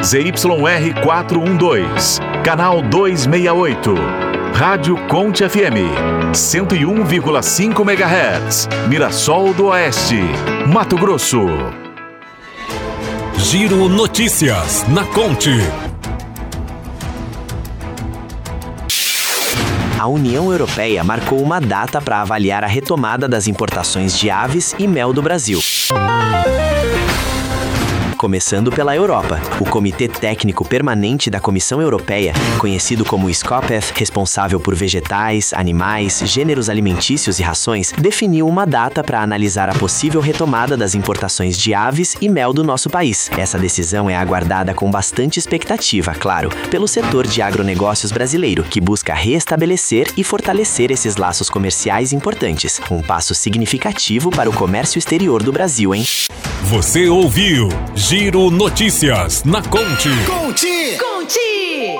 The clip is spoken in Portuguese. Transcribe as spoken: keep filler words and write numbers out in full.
Z Y R quatrocentos e doze, canal duzentos e sessenta e oito. Rádio Conte F M, cento e um vírgula cinco megahertz, Mirassol do Oeste, Mato Grosso. Giro Notícias na Conte. A União Europeia marcou uma data para avaliar a retomada das importações de aves e mel do Brasil. Começando pela Europa, o Comitê Técnico Permanente da Comissão Europeia, conhecido como SCOPEF, responsável por vegetais, animais, gêneros alimentícios e rações, definiu uma data para analisar a possível retomada das importações de aves e mel do nosso país. Essa decisão é aguardada com bastante expectativa, claro, pelo setor de agronegócios brasileiro, que busca restabelecer e fortalecer esses laços comerciais importantes. Um passo significativo para o comércio exterior do Brasil, hein? Você ouviu Giro Notícias na Conte. Conte! Conte!